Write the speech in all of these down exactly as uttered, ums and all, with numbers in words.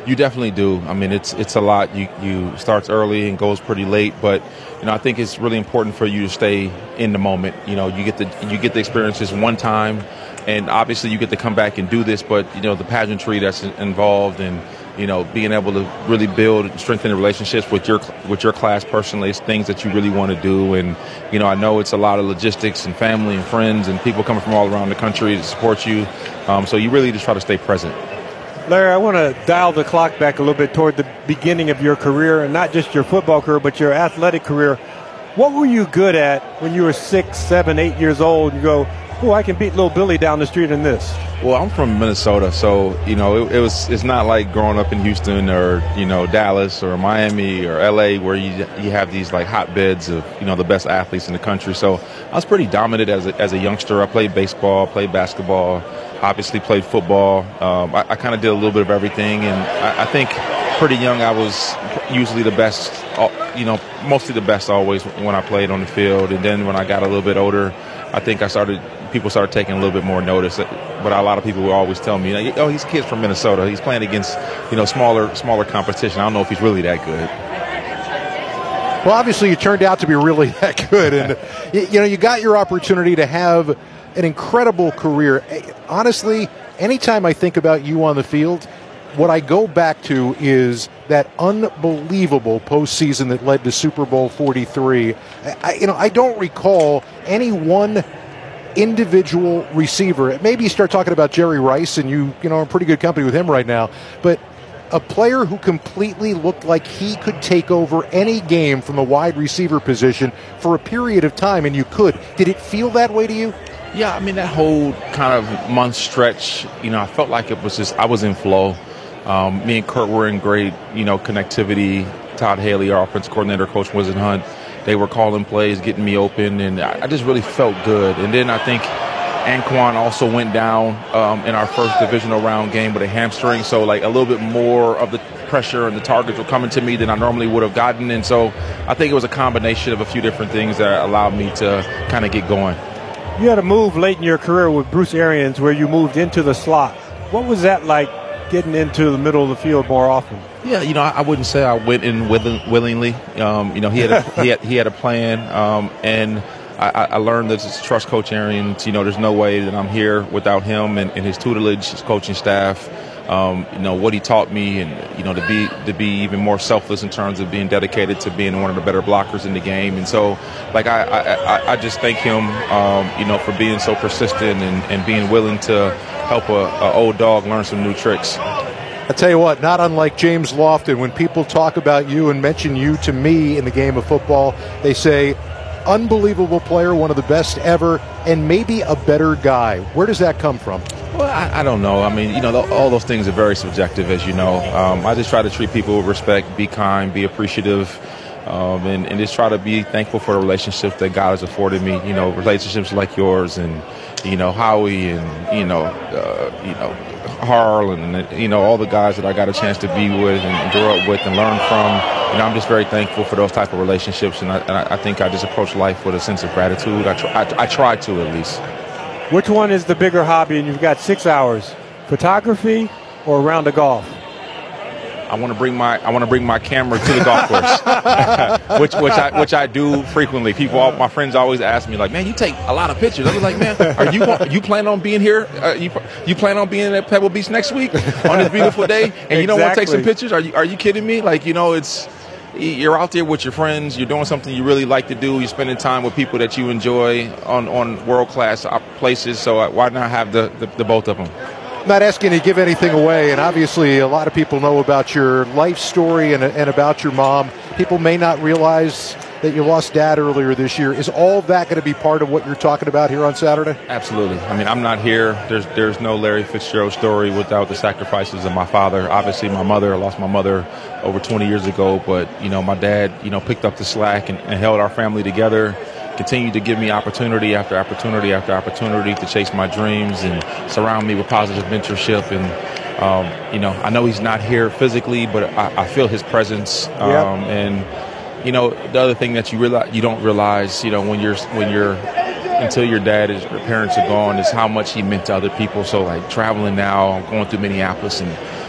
You definitely do. I mean, it's it's a lot. You you starts early and goes pretty late, but you know, I think it's really important for you to stay in the moment. You know, you get the you get the experiences one time, and obviously you get to come back and do this. But you know, the pageantry that's involved, and you know, being able to really build and strengthen the relationships with your with your class personally is things that you really want to do. And you know, I know it's a lot of logistics and family and friends and people coming from all around the country to support you. Um, so you really just try to stay present. Larry, I want to dial the clock back a little bit toward the beginning of your career, and not just your football career, but your athletic career. What were you good at when you were six, seven, eight years old? You go, oh, I can beat little Billy down the street in this. Well, I'm from Minnesota, so you know it, it was. It's not like growing up in Houston or you know Dallas or Miami or L A where you you have these like hotbeds of you know the best athletes in the country. So I was pretty dominant as a, as a youngster. I played baseball, played basketball, obviously played football. Um, I, I kind of did a little bit of everything, and I, I think pretty young I was usually the best. You know, mostly the best always when I played on the field, and then when I got a little bit older, I think I started. People started taking a little bit more notice, but a lot of people would always tell me, like, "Oh, he's a kid from Minnesota. He's playing against, you know, smaller, smaller competition. I don't know if he's really that good." Well, obviously, you turned out to be really that good, and you know, you got your opportunity to have an incredible career. Honestly, anytime I think about you on the field, what I go back to is that unbelievable postseason that led to Super Bowl forty-three. I, you know, I don't recall any one individual receiver. Maybe you start talking about Jerry Rice, and you you know are in pretty good company with him right now. But a player who completely looked like he could take over any game from the wide receiver position for a period of time, and you could. Did it feel that way to you? Yeah, I mean that whole kind of month stretch. You know, I felt like it was just I was in flow. Um, me and Kurt were in great, you know, connectivity. Todd Haley, our offensive coordinator, Coach Winston Hunt, they were calling plays, getting me open, and I, I just really felt good. And then I think Anquan also went down um, in our first divisional round game with a hamstring, so like a little bit more of the pressure and the targets were coming to me than I normally would have gotten. And so I think it was a combination of a few different things that allowed me to kind of get going. You had a move late in your career with Bruce Arians where you moved into the slot. What was that like, getting into the middle of the field more often? Yeah, you know, I, I wouldn't say I went in willing, willingly. Um, you know, he had a, he had he had a plan, um, and I, I learned that to trust Coach Arians. You know, there's no way that I'm here without him and, and his tutelage, his coaching staff. Um, you know what he taught me, and you know to be to be even more selfless in terms of being dedicated to being one of the better blockers in the game. And so, like I I, I just thank him, um, you know, for being so persistent and, and being willing to help a, a old dog learn some new tricks. I tell you what, not unlike James Lofton, when people talk about you and mention you to me in the game of football, they say, unbelievable player, one of the best ever, and maybe a better guy. Where does that come from? Well, I, I don't know. I mean, you know, th- all those things are very subjective, as you know. Um, I just try to treat people with respect, be kind, be appreciative, um, and, and just try to be thankful for the relationships that God has afforded me. You know, relationships like yours, and you know Howie, and you know, uh, you know, Harlan, and you know all the guys that I got a chance to be with and, and grow up with and learn from. You know, I'm just very thankful for those type of relationships, and I, and I think I just approach life with a sense of gratitude. I, try, I, I try to, at least. Which one is the bigger hobby? And you've got six hours: photography or a round of golf? I want to bring my I want to bring my camera to the golf course, which which I which I do frequently. People, all, my friends always ask me like, "Man, you take a lot of pictures." I was like, "Man, are you are you plan on being here? Uh, you you plan on being at Pebble Beach next week on this beautiful day? And exactly. You don't want to take some pictures? Are you are you kidding me? Like, you know, it's you're out there with your friends. You're doing something you really like to do. You're spending time with people that you enjoy on on world class places. So why not have the, the, the both of them?" I'm not asking you to give anything away, and obviously a lot of people know about your life story and, and about your mom. People may not realize that you lost Dad earlier this year. Is all that going to be part of what you're talking about here on Saturday? Absolutely. I mean, I'm not here. There's there's no Larry Fitzgerald story without the sacrifices of my father. Obviously, my mother, I lost my mother over twenty years ago, but, you know, my dad, you know, picked up the slack and, and held our family together. Continued to give me opportunity after opportunity after opportunity to chase my dreams and surround me with positive mentorship. And, um, you know, I know he's not here physically, but I, I feel his presence. Um, yep. And, you know, the other thing that you realize, you don't realize, you know, when you're, when you're, until your dad is, your parents are gone, is how much he meant to other people. So, like, traveling now, I'm going through Minneapolis and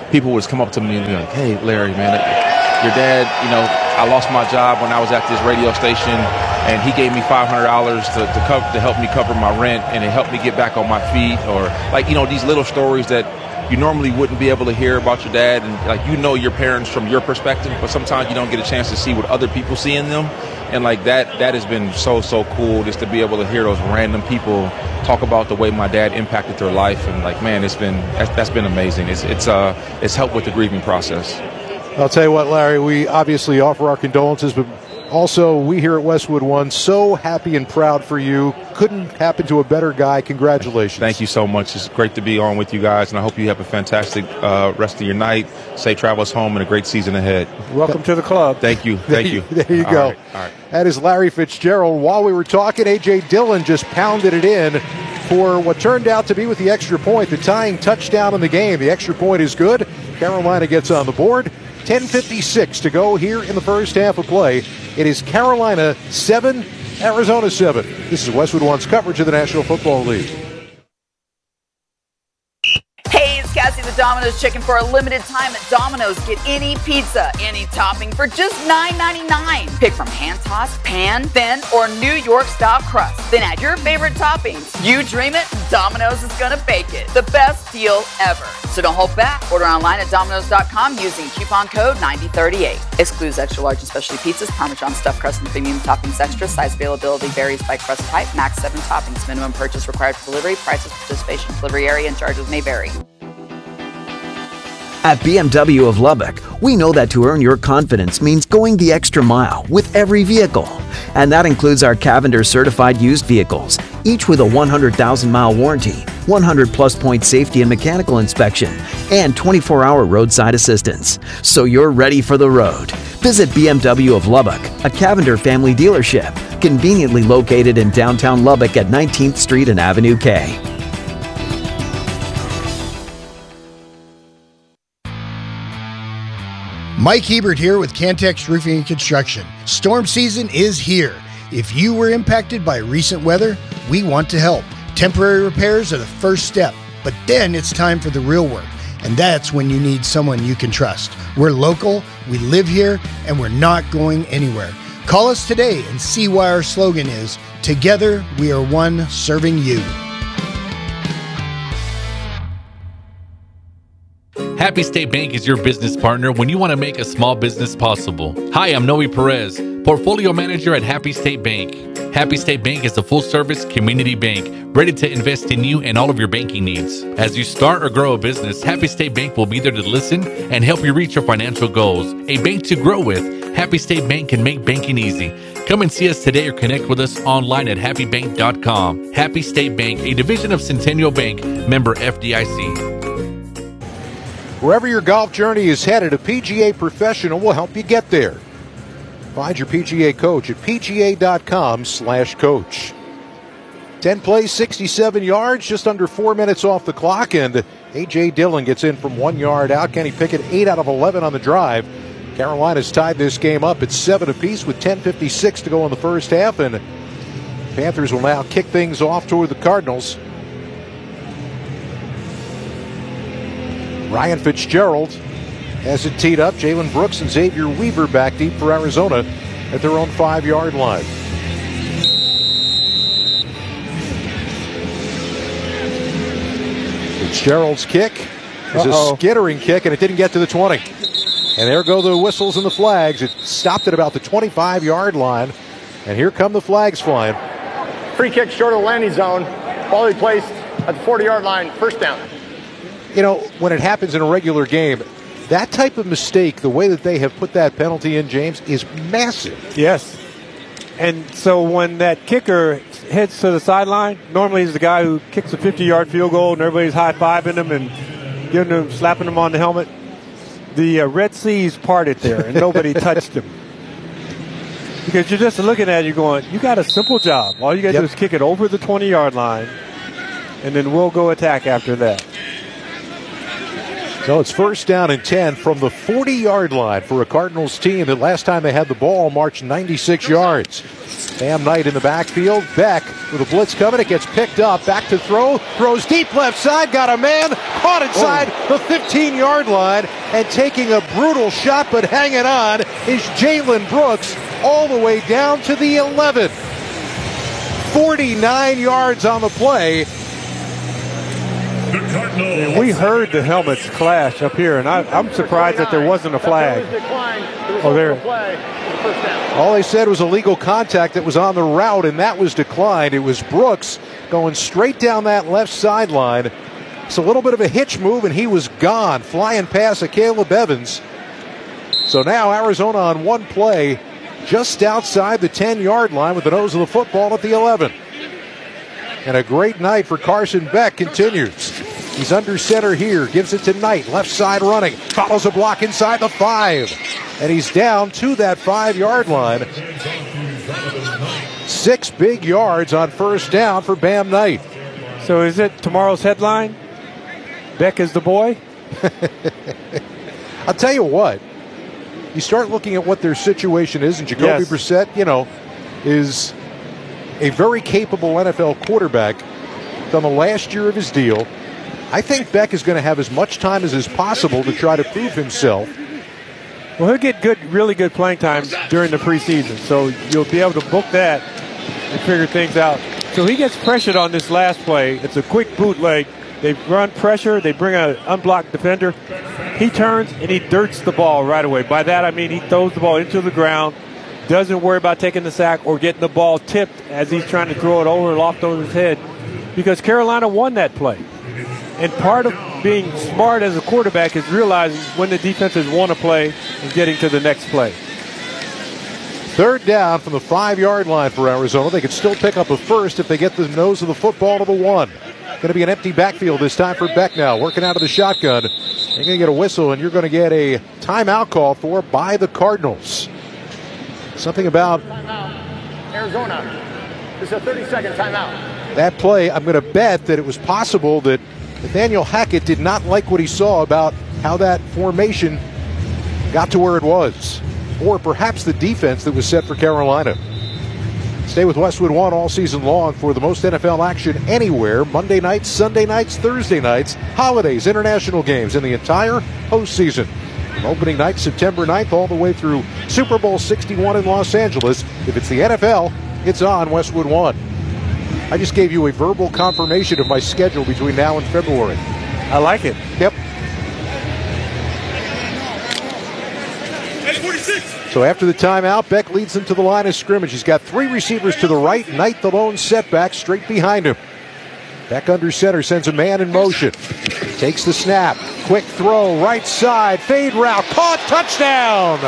people would come up to me and be like, "Hey, Larry, man, your dad, you know, I lost my job when I was at this radio station, and he gave me five hundred dollars to to, cover, to help me cover my rent, and it helped me get back on my feet." Or like, you know, these little stories that you normally wouldn't be able to hear about your dad, and like, you know, your parents from your perspective, but sometimes you don't get a chance to see what other people see in them. And like that, that has been so, so cool just to be able to hear those random people talk about the way my dad impacted their life. And like, man, it's been, that's, that's been amazing. It's, it's, uh, it's helped with the grieving process. I'll tell you what, Larry, we obviously offer our condolences, but also we here at Westwood One, so happy and proud for you. Couldn't happen to a better guy. Congratulations. Thank you so much. It's great to be on with you guys, and I hope you have a fantastic uh, rest of your night. Safe travels home and a great season ahead. Welcome to the club. Thank you. Thank you. There you go. All right. All right. That is Larry Fitzgerald. While we were talking, A J Dillon just pounded it in for what turned out to be, with the extra point, the tying touchdown in the game. The extra point is good. Carolina gets on the board. ten fifty-six to go here in the first half of play. It is Carolina seven, Arizona seven. This is Westwood One's coverage of the National Football League. Hey, it's Cassie the Domino's Chicken. For a limited time at Domino's, get any pizza, any topping for just nine ninety-nine. Pick from hand tossed, pan, thin, or New York style crust. Then add your favorite toppings. You dream it, Domino's is gonna bake it. The best deal ever. So don't hold back. Order online at Domino's dot com using coupon code ninety thirty-eight. Excludes extra large and specialty pizzas, Parmesan stuffed crust, and premium toppings extra. Size availability varies by crust type. Max seven toppings. Minimum purchase required for delivery. Prices, participation, delivery area, and charges may vary. At B M W of Lubbock, we know that to earn your confidence means going the extra mile with every vehicle. And that includes our Cavender certified used vehicles, each with a one hundred thousand mile warranty, one hundred plus point safety and mechanical inspection, and twenty-four hour roadside assistance. So you're ready for the road. Visit B M W of Lubbock, a Cavender family dealership, conveniently located in downtown Lubbock at nineteenth Street and Avenue K. Mike Hebert here with Cantex Roofing and Construction. Storm season is here. If you were impacted by recent weather, we want to help. Temporary repairs are the first step, but then it's time for the real work. And that's when you need someone you can trust. We're local, we live here, and we're not going anywhere. Call us today and see why our slogan is, "Together we are one, serving you." Happy State Bank is your business partner when you want to make a small business possible. Hi, I'm Noe Perez, Portfolio Manager at Happy State Bank. Happy State Bank is a full-service community bank ready to invest in you and all of your banking needs. As you start or grow a business, Happy State Bank will be there to listen and help you reach your financial goals. A bank to grow with, Happy State Bank can make banking easy. Come and see us today or connect with us online at happy bank dot com. Happy State Bank, a division of Centennial Bank, member F D I C. Wherever your golf journey is headed, a P G A professional will help you get there. Find your P G A coach at P G A dot com slash coach. ten plays, sixty-seven yards, just under four minutes off the clock, and A J Dillon gets in from one yard out. Kenny Pickett, eight out of eleven on the drive. Carolina's tied this game up at seven apiece with ten fifty-six to go in the first half, and Panthers will now kick things off toward the Cardinals. Ryan Fitzgerald has it teed up. Jalen Brooks and Xavier Weaver back deep for Arizona at their own five-yard line. Fitzgerald's kick is Uh-oh. a skittering kick, and it didn't get to the twenty. And there go the whistles and the flags. It stopped at about the twenty-five-yard line, and here come the flags flying. Free kick short of the landing zone. Ball placed at the forty-yard line. First down. You know, when it happens in a regular game, that type of mistake, the way that they have put that penalty in, James, is massive. Yes. And so when that kicker heads to the sideline, normally he's the guy who kicks a fifty-yard field goal and everybody's high-fiving him and giving him, slapping him on the helmet. The uh, Red Seas parted there, and nobody touched him. Because you're just looking at it, you're going, you got a simple job. All you got to yep. do is kick it over the twenty-yard line, and then we'll go attack after that. So it's first down and ten from the forty-yard line for a Cardinals team that last time they had the ball marched ninety-six yards. Bam Knight in the backfield. Beck with a blitz coming. It gets picked up. Back to throw. Throws deep left side. Got a man. Caught inside oh. the fifteen-yard line. And taking a brutal shot but hanging on is Jalen Brooks all the way down to the eleven. forty-nine yards on the play. And we heard the helmets clash up here, and I, I'm surprised that there wasn't a flag. Oh, there. All they said was illegal contact that was on the route, and that was declined. It was Brooks going straight down that left sideline. It's a little bit of a hitch move, and he was gone, flying past a Caleb Evans. So now Arizona on one play, just outside the ten-yard line with the nose of the football at the eleven. And a great night for Carson Beck continues. He's under center here, gives it to Knight, left side running, follows a block inside the five. And he's down to that five-yard line. Six big yards on first down for Bam Knight. So is it tomorrow's headline? Beck is the boy? I'll tell you what. You start looking at what their situation is, and Jacoby yes. Brissett, you know, is a very capable N F L quarterback on the last year of his deal. I think Beck is going to have as much time as is possible to try to prove himself. Well, he'll get good, really good playing time during the preseason, so you'll be able to book that and figure things out. So he gets pressured on this last play. It's a quick bootleg. They run pressure. They bring an unblocked defender. He turns and he dirts the ball right away. By that, I mean he throws the ball into the ground, doesn't worry about taking the sack or getting the ball tipped as he's trying to throw it over and loft over his head, because Carolina won that play. And part of being smart as a quarterback is realizing when the defenses want to play and getting to the next play. Third down from the five-yard line for Arizona. They could still pick up a first if they get the nose of the football to the one. Going to be an empty backfield this time for Beck now, working out of the shotgun. You're going to get a whistle, and you're going to get a timeout call for by the Cardinals. Something about timeout. Arizona. This is a thirty-second timeout. That play, I'm going to bet that it was possible that Nathaniel Hackett did not like what he saw about how that formation got to where it was. Or perhaps the defense that was set for Carolina. Stay with Westwood One all season long for the most N F L action anywhere. Monday nights, Sunday nights, Thursday nights, holidays, international games, in the entire postseason. From opening night, September ninth, all the way through Super Bowl sixty-one in Los Angeles. If it's the N F L, it's on Westwood One. I just gave you a verbal confirmation of my schedule between now and February. I like it. Yep. So after the timeout, Beck leads them to the line of scrimmage. He's got three receivers to the right. Knight, the lone setback, straight behind him. Beck under center, sends a man in motion. Takes the snap. Quick throw, right side, fade route, caught, touchdown!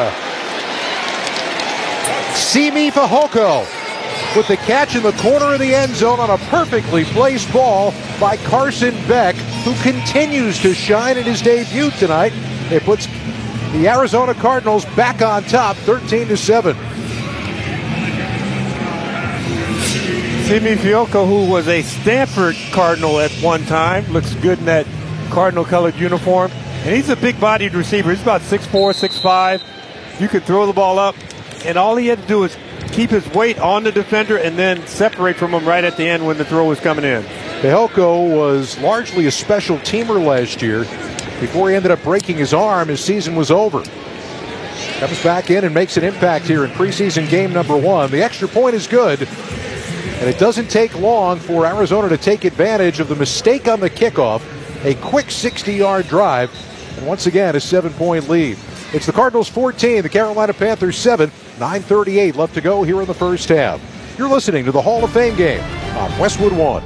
Simi Fehoko with the catch in the corner of the end zone on a perfectly placed ball by Carson Beck, who continues to shine in his debut tonight. It puts the Arizona Cardinals back on top, thirteen to seven. Simi Fehoko, who was a Stanford Cardinal at one time, looks good in that Cardinal-colored uniform. And he's a big-bodied receiver. He's about six four, six five. You could throw the ball up, and all he had to do is keep his weight on the defender and then separate from him right at the end when the throw was coming in. Fehoko was largely a special teamer last year. Before he ended up breaking his arm, his season was over. Comes back in and makes an impact here in preseason game number one. The extra point is good, and it doesn't take long for Arizona to take advantage of the mistake on the kickoff. A quick sixty-yard drive, and once again, a seven-point lead. It's the Cardinals fourteen, the Carolina Panthers seven, nine thirty-eight left to go here in the first half. You're listening to the Hall of Fame game on Westwood One.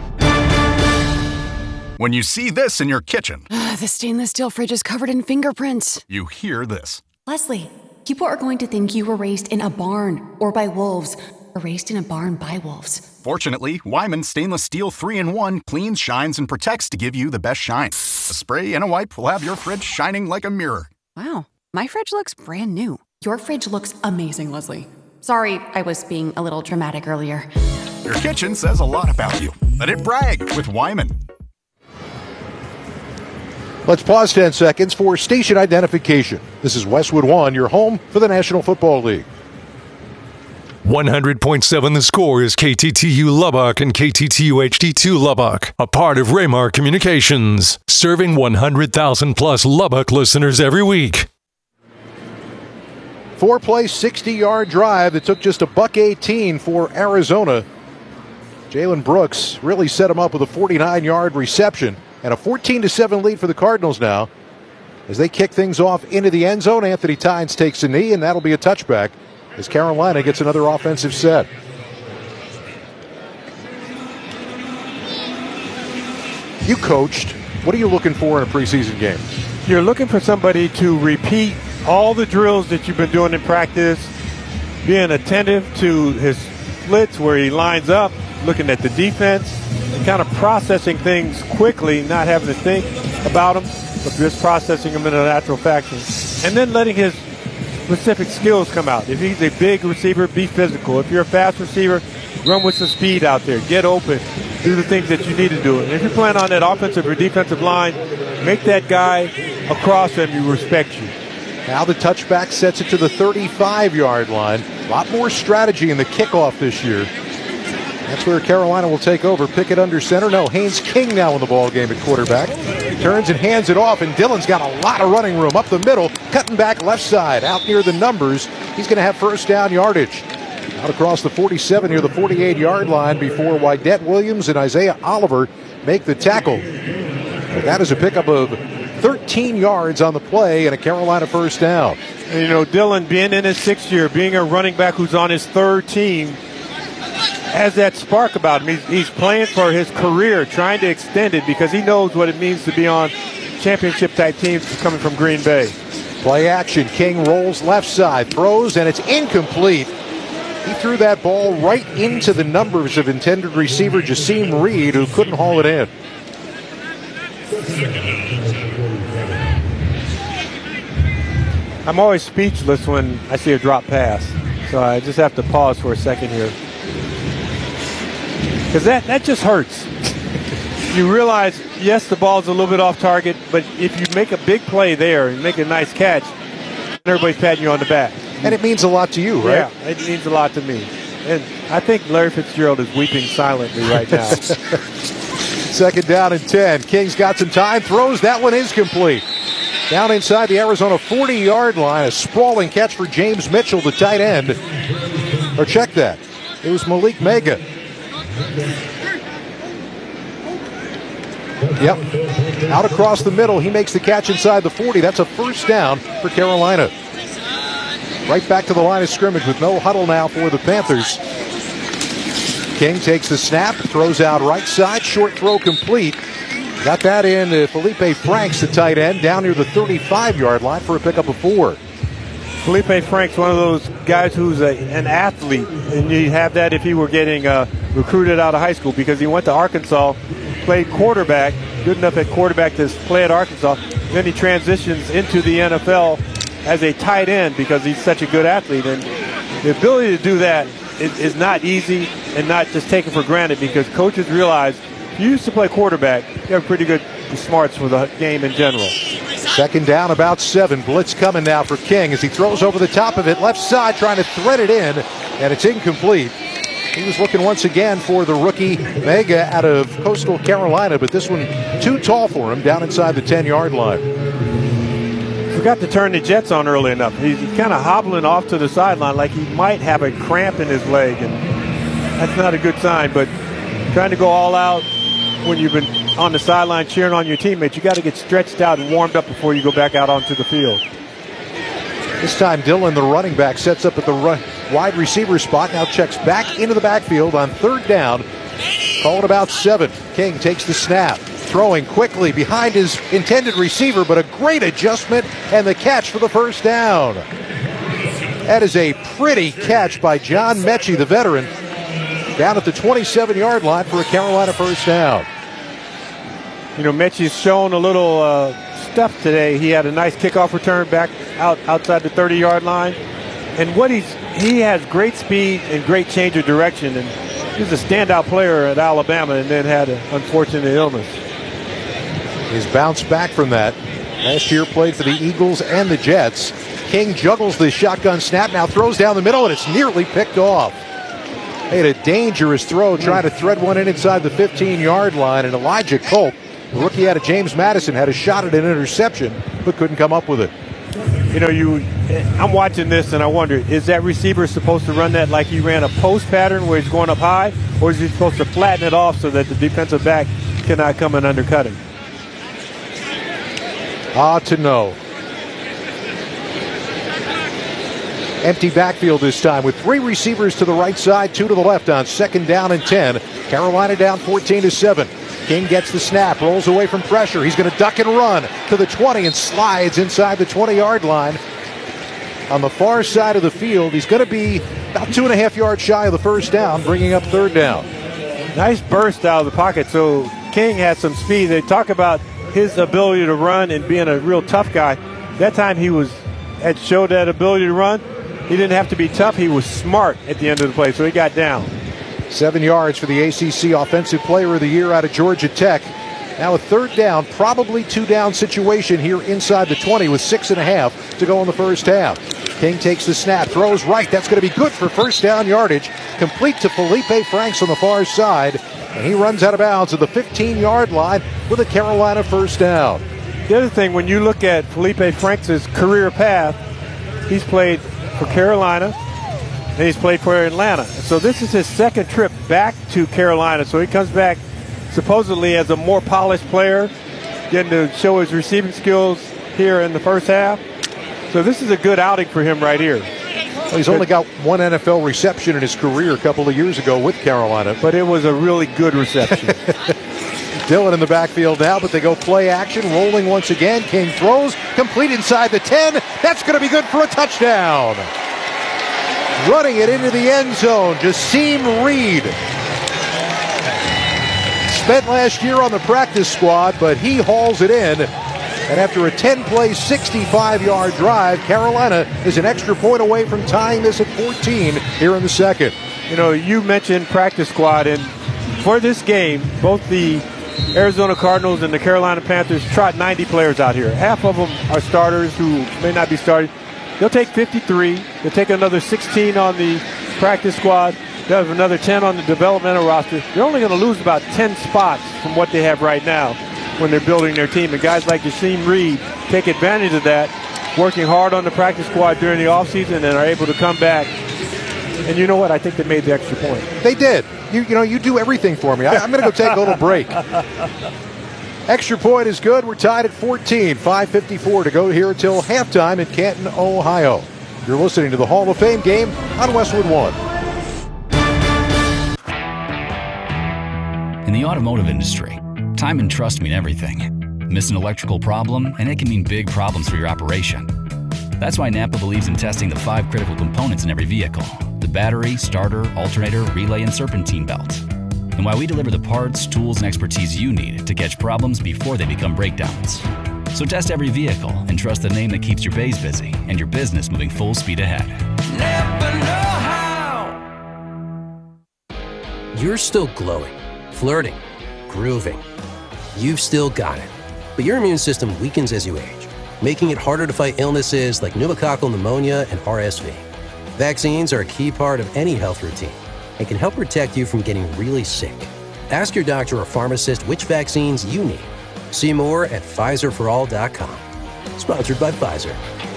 When you see this in your kitchen, the stainless steel fridge is covered in fingerprints. You hear this. Leslie, people are going to think you were raised in a barn or by wolves, or raised in a barn by wolves. Fortunately, Wyman Stainless Steel three in one cleans, shines, and protects to give you the best shine. A spray and a wipe will have your fridge shining like a mirror. Wow, my fridge looks brand new. Your fridge looks amazing, Leslie. Sorry, I was being a little dramatic earlier. Your kitchen says a lot about you. Let it brag with Wyman. Let's pause ten seconds for station identification. This is Westwood One, your home for the National Football League. one hundred point seven The Score is K T T U Lubbock and K T T U H D two Lubbock, a part of Raymar Communications, serving one hundred thousand plus Lubbock listeners every week. Four-play, sixty-yard drive that took just a buck eighteen for Arizona. Jalen Brooks really set him up with a forty-nine-yard reception and a fourteen to seven lead for the Cardinals now. As they kick things off into the end zone, Anthony Tynes takes a knee, and that'll be a touchback as Carolina gets another offensive set. You coached. What are you looking for in a preseason game? You're looking for somebody to repeat all the drills that you've been doing in practice, being attentive to his splits where he lines up, looking at the defense, and kind of processing things quickly, not having to think about them, but just processing them in a natural fashion. And then letting his specific skills come out. If he's a big receiver, be physical. If you're a fast receiver, run with some speed out there. Get open. Do the things that you need to do. And if you're playing on that offensive or defensive line, make that guy across him you respect you. Now the touchback sets it to the thirty-five-yard line. A lot more strategy in the kickoff this year. That's where Carolina will take over. Pickett under center. No, Haynes King now in the ball game at quarterback. Turns and hands it off, and Dillon's got a lot of running room up the middle, cutting back left side, out near the numbers. He's going to have first down yardage. Out across the forty-seven near the forty-eight-yard line before Wydett Williams and Isaiah Oliver make the tackle. But that is a pickup of thirteen yards on the play and a Carolina first down. And, you know, Dillon being in his sixth year, being a running back who's on his third team, has that spark about him. He's, he's playing for his career, trying to extend it because he knows what it means to be on championship-type teams coming from Green Bay. Play action. King rolls left side, throws, and it's incomplete. He threw that ball right into the numbers of intended receiver Jasim Reed, who couldn't haul it in. I'm always speechless when I see a drop pass, so I just have to pause for a second here. Because that, that just hurts. You realize, yes, the ball's a little bit off target, but if you make a big play there and make a nice catch, everybody's patting you on the back. And it means a lot to you, right? Yeah, it means a lot to me. And I think Larry Fitzgerald is weeping silently right now. Second down and ten. King's got some time, throws. That one is complete. Down inside the Arizona forty-yard line, a sprawling catch for James Mitchell, the tight end. Or check that. It was Malik Mega. Yep. Out across the middle, he makes the catch inside the forty. That's a first down for Carolina. Right back to the line of scrimmage with no huddle now for the Panthers. King takes the snap, throws out right side, short throw complete. Got that in to Felipe Franks, the tight end, down near the thirty-five-yard line for a pickup of four. Felipe Franks, one of those guys who's a, an athlete, and you have that if he were getting uh, recruited out of high school because he went to Arkansas, played quarterback, good enough at quarterback to play at Arkansas. Then he transitions into the N F L as a tight end because he's such a good athlete. And the ability to do that is, is not easy and not just taken for granted because coaches realize if you used to play quarterback, you have pretty good smarts for the game in general. Second down, about seven. Blitz coming now for King as he throws over the top of it. Left side trying to thread it in, and it's incomplete. He was looking once again for the rookie Mega out of Coastal Carolina, but this one too tall for him down inside the ten-yard line. Forgot to turn the jets on early enough. He's kind of hobbling off to the sideline like he might have a cramp in his leg, and that's not a good sign. But trying to go all out when you've been on the sideline cheering on your teammates, you got to get stretched out and warmed up before you go back out onto the field. This time Dillon, the running back, sets up at the run, wide receiver spot. Now checks back into the backfield on third down. Call it about seven. King takes the snap. Throwing quickly behind his intended receiver, but a great adjustment and the catch for the first down. That is a pretty catch by John Mechie, the veteran, down at the twenty-seven-yard line for a Carolina first down. You know, Mechie's shown a little uh, stuff today. He had a nice kickoff return back out outside the thirty-yard line. And what he's he has great speed and great change of direction. And he's a standout player at Alabama and then had an unfortunate illness. He's bounced back from that. Last year played for the Eagles and the Jets. King juggles the shotgun snap, now throws down the middle, and it's nearly picked off. Made a dangerous throw, trying to thread one in inside the fifteen-yard line, and Elijah Culp, the rookie out of James Madison, had a shot at an interception, but couldn't come up with it. You know, you. I'm watching this, and I wonder, is that receiver supposed to run that like he ran a post pattern where he's going up high, or is he supposed to flatten it off so that the defensive back cannot come and undercut him? Ah, to know. Empty backfield this time with three receivers to the right side, two to the left on second down and ten. Carolina down fourteen to seven. King gets the snap, rolls away from pressure. He's going to duck and run to the twenty and slides inside the twenty-yard line. On the far side of the field, he's going to be about two and a half yards shy of the first down, bringing up third down. Nice burst out of the pocket. So King had some speed. They talk about his ability to run and being a real tough guy. That time he was had showed that ability to run. He didn't have to be tough. He was smart at the end of the play, so he got down. Seven yards for the A C C Offensive Player of the Year out of Georgia Tech. Now a third down, probably two-down situation here inside the twenty with six and a half to go in the first half. King takes the snap, throws right. That's going to be good for first down yardage. Complete to Felipe Franks on the far side. And he runs out of bounds at the fifteen-yard line with a Carolina first down. The other thing, when you look at Felipe Franks' career path, he's played for Carolina, and he's played for Atlanta. So this is his second trip back to Carolina. So he comes back supposedly as a more polished player, getting to show his receiving skills here in the first half. So this is a good outing for him right here. Well, he's only got one N F L reception in his career a couple of years ago with Carolina. But it was a really good reception. Dillon in the backfield now, but they go play action, rolling once again. King throws, complete inside the ten. That's going to be good for a touchdown. Running it into the end zone, Jasim Reed. Spent last year on the practice squad, but he hauls it in. And after a ten-play, sixty-five-yard drive, Carolina is an extra point away from tying this at fourteen here in the second. You know, you mentioned practice squad, and for this game, both the Arizona Cardinals and the Carolina Panthers trot ninety players out here. Half of them are starters who may not be starting. They'll take fifty-three. They'll take another sixteen on the practice squad. They'll have another ten on the developmental roster. They're only going to lose about ten spots from what they have right now when they're building their team. And guys like Jasim Reed take advantage of that, working hard on the practice squad during the offseason, and are able to come back. And you know what? I think they made the extra point. They did. You, you know, you do everything for me. I, I'm going to go take a little break. Extra point is good. We're tied at fourteen. five fifty-four to go here until halftime in Canton, Ohio. You're listening to the Hall of Fame game on Westwood One. In the automotive industry, time and trust mean everything. Miss an electrical problem, and it can mean big problems for your operation. That's why Napa believes in testing the five critical components in every vehicle: the battery, starter, alternator, relay, and serpentine belt. And why we deliver the parts, tools, and expertise you need to catch problems before they become breakdowns. So test every vehicle and trust the name that keeps your bays busy and your business moving full speed ahead. Napa know-how. You're still glowing, flirting, grooving. You've still got it. But your immune system weakens as you age, making it harder to fight illnesses like pneumococcal pneumonia and R S V. Vaccines are a key part of any health routine and can help protect you from getting really sick. Ask your doctor or pharmacist which vaccines you need. See more at Pfizer for all dot com. Sponsored by Pfizer.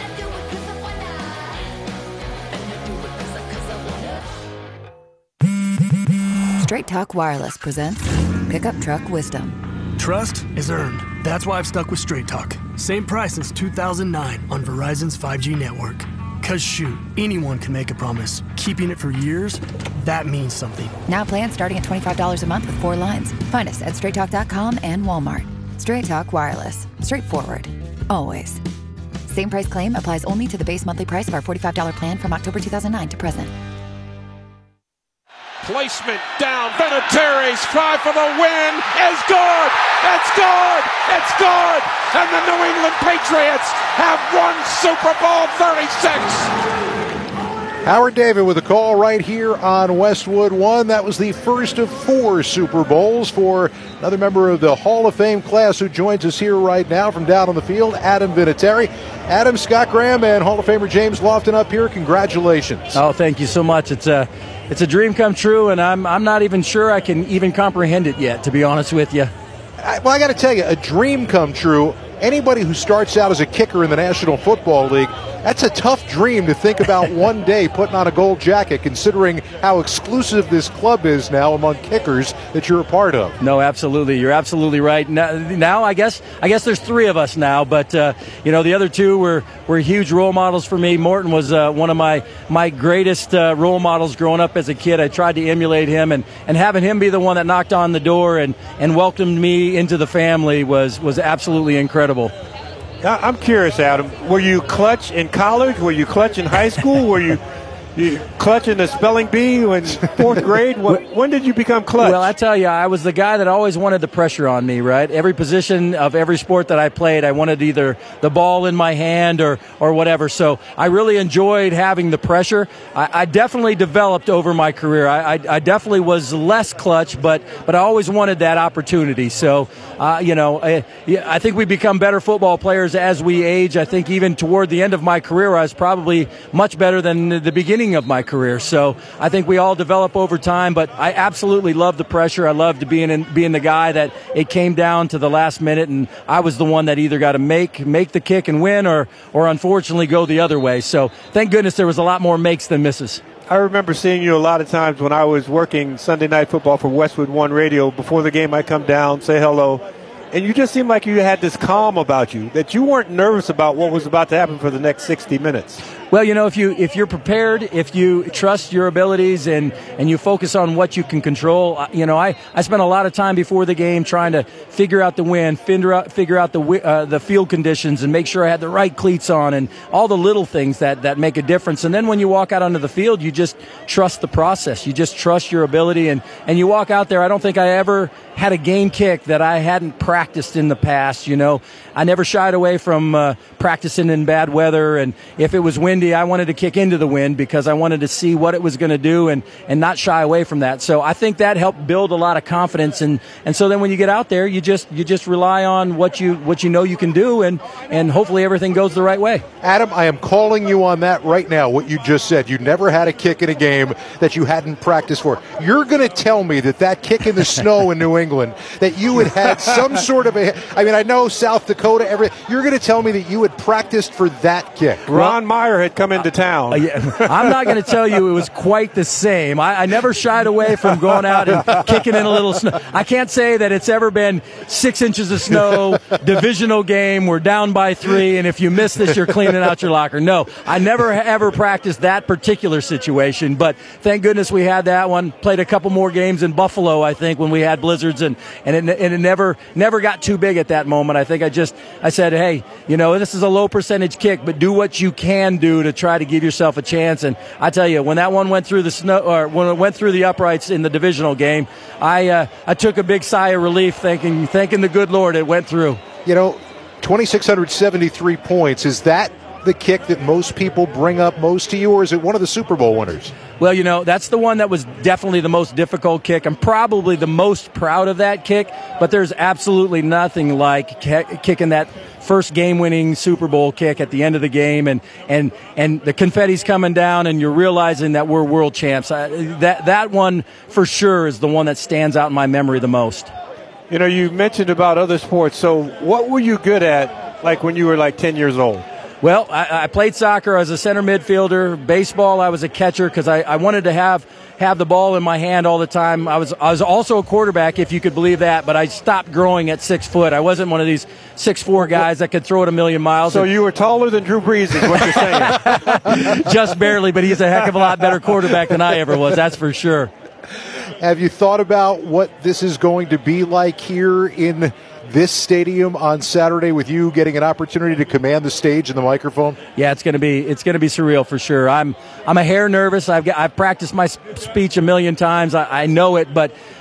Straight Talk Wireless presents Pickup Truck Wisdom. Trust is earned. That's why I've stuck with Straight Talk. Same price since two thousand nine on Verizon's five G network. Cause shoot, anyone can make a promise. Keeping it for years, that means something. Now plans starting at twenty-five dollars a month with four lines. Find us at straight talk dot com and Walmart. Straight Talk Wireless. Straightforward. Always. Same price claim applies only to the base monthly price of our forty-five dollars plan from October two thousand nine to present. Placement down. Vinatieri's try for the win is good. It's good. It's good. And the New England Patriots have won Super Bowl thirty-six. Howard David with a call right here on Westwood One. That was the first of four Super Bowls for another member of the Hall of Fame class who joins us here right now from down on the field, Adam Vinatieri. Adam, Scott Graham, and Hall of Famer James Lofton up here. Congratulations. Oh, thank you so much. It's a, it's a dream come true, and I'm, I'm not even sure I can even comprehend it yet, to be honest with you. I, well, I got to tell you, a dream come true. Anybody who starts out as a kicker in the National Football League, that's a tough dream to think about one day putting on a gold jacket, considering how exclusive this club is now among kickers that you're a part of. No, absolutely. You're absolutely right. Now, now I guess I guess there's three of us now, but uh, you know, the other two were, were huge role models for me. Morton was uh, one of my my greatest uh, role models growing up as a kid. I tried to emulate him, and, and having him be the one that knocked on the door and, and welcomed me into the family was was absolutely incredible. I'm curious, Adam. Were you clutch in college? Were you clutch in high school? Were you, you clutch in the spelling bee in fourth grade? When, when did you become clutch? Well, I tell you, I was the guy that always wanted the pressure on me, right? Every position of every sport that I played, I wanted either the ball in my hand or, or whatever. So I really enjoyed having the pressure. I, I definitely developed over my career. I, I, I definitely was less clutch, but, but I always wanted that opportunity. So, uh, you know, I, I think we become better football players as we age. I think even toward the end of my career, I was probably much better than the beginning of my career. So I think we all develop over time, but I absolutely love the pressure. I loved being in, being the guy that it came down to the last minute, and I was the one that either got to make make the kick and win, or or unfortunately go the other way. So thank goodness there was a lot more makes than misses. I remember seeing you a lot of times when I was working Sunday Night Football for Westwood One Radio. Before the game, I'd come down, say hello, and you just seemed like you had this calm about you, that you weren't nervous about what was about to happen for the next sixty minutes. Well, you know, if you if you're prepared, if you trust your abilities and, and you focus on what you can control, you know, I, I spent a lot of time before the game trying to figure out the wind, figure out figure out the uh, the field conditions, and make sure I had the right cleats on, and all the little things that, that make a difference. And then when you walk out onto the field, you just trust the process. You just trust your ability, and, and you walk out there. I don't think I ever had a game kick that I hadn't practiced in the past. You know, I never shied away from uh, practicing in bad weather, and if it was windy, I wanted to kick into the wind because I wanted to see what it was going to do and, and not shy away from that. So I think that helped build a lot of confidence, and, and so then when you get out there, you just you just rely on what you what you know you can do, and, and hopefully everything goes the right way. Adam, I am calling you on that right now, what you just said. You never had a kick in a game that you hadn't practiced for. You're going to tell me that that kick in the snow in New England, that you had had some sort of a, I mean, I know South Dakota, every, you're going to tell me that you had practiced for that kick. Ron Meyer had come into town. Uh, yeah, I'm not going to tell you it was quite the same. I, I never shied away from going out and kicking in a little snow. I can't say that it's ever been six inches of snow, divisional game, we're down by three, and if you miss this, you're cleaning out your locker. No, I never ever practiced that particular situation, but thank goodness we had that one. Played a couple more games in Buffalo, I think, when we had blizzards, and, and, it, and it never never got too big at that moment. I think I just, I said, hey, you know, this is a low percentage kick, but do what you can do to try to give yourself a chance. And I tell you, when that one went through the snow, or when it went through the uprights in the divisional game, I uh, I took a big sigh of relief, thanking thanking the good Lord it went through. You know, two thousand six hundred seventy-three points, is that the kick that most people bring up most to you, or is it one of the Super Bowl winners? Well, you know, that's the one that was definitely the most difficult kick. I'm probably the most proud of that kick, but there's absolutely nothing like kicking that first game-winning Super Bowl kick at the end of the game, and and and the confetti's coming down, and you're realizing that we're world champs. I, that that one for sure is the one that stands out in my memory the most. You know, you mentioned about other sports. So what were you good at, like when you were like ten years old? Well, I, I played soccer as a center midfielder. Baseball, I was a catcher because I, I wanted to have have the ball in my hand all the time. I was I was also a quarterback, if you could believe that, but I stopped growing at six foot. I wasn't one of these six four guys that could throw it a million miles. So you were taller than Drew Brees is what you're saying. Just barely, but he's a heck of a lot better quarterback than I ever was, that's for sure. Have you thought about what this is going to be like here in this stadium on Saturday, with you getting an opportunity to command the stage and the microphone? Yeah, it's going to be it's going to be surreal for sure. I'm I'm a hair nervous. I've got, I've practiced my speech a million times. I, I know it, but